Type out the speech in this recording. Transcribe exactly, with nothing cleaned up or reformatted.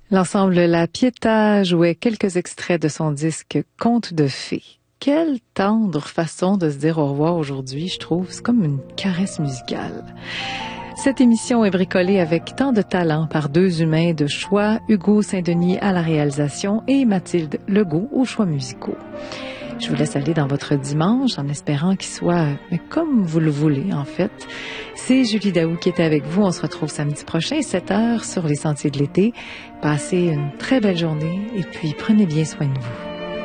L'ensemble La Pietà jouait quelques extraits de son disque Contes de fées. Quelle tendre façon de se dire au revoir aujourd'hui, je trouve. C'est comme une caresse musicale. Cette émission est bricolée avec tant de talent par deux humains de choix, Hugo Saint-Denis à la réalisation et Mathilde Legault aux choix musicaux. Je vous laisse aller dans votre dimanche en espérant qu'il soit mais comme vous le voulez en fait. C'est Julie Daou qui était avec vous. On se retrouve samedi prochain, sept heures sur les sentiers de l'été. Passez une très belle journée et puis prenez bien soin de vous.